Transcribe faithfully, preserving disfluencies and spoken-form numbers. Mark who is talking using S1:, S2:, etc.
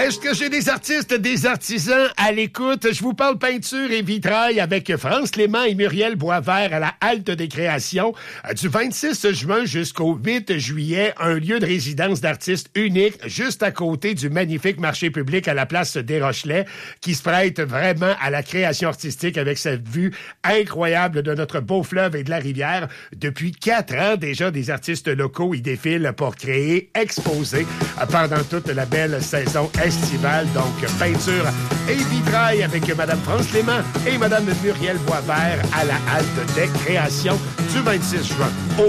S1: Est-ce que j'ai des artistes, des artisans à l'écoute? Je vous parle peinture et vitrail avec France Clément et Muriel Boisvert à la Halte des Créations. Du vingt-six juin jusqu'au huit juillet, un lieu de résidence d'artistes unique juste à côté du magnifique marché public à la place des Rochelais qui se prête vraiment à la création artistique avec cette vue incroyable de notre beau fleuve et de la rivière. Depuis quatre ans déjà, des artistes locaux y défilent pour créer, exposer pendant toute la belle saison estivale. Donc, peinture et vitrail avec Mme France Clément et Mme Muriel Boisvert à la Halte des Créations du vingt-six juin.